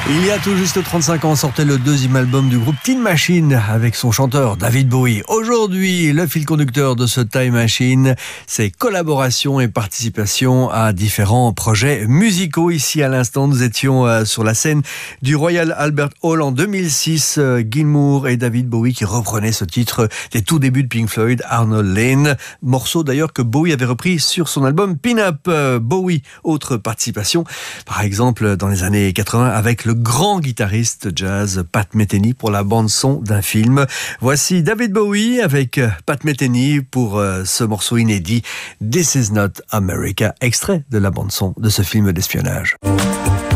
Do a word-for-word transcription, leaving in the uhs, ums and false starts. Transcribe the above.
Il y a tout juste trente-cinq ans sortait le deuxième album du groupe Tin Machine avec son chanteur David Bowie. Aujourd'hui, le fil conducteur de ce Time Machine, c'est collaboration et participation à différents projets musicaux. Ici, à l'instant, nous étions sur la scène du Royal Albert Hall en deux mille six. Gilmour et David Bowie qui reprenaient ce titre des tout débuts de Pink Floyd, Arnold Lane. Morceau d'ailleurs que Bowie avait repris sur son album Pin Up. Bowie, autre participation, par exemple dans les années quatre-vingts avec le grand guitariste jazz Pat Metheny pour la bande-son d'un film. Voici David Bowie avec Pat Metheny pour ce morceau inédit This Is Not America, extrait de la bande-son de ce film d'espionnage.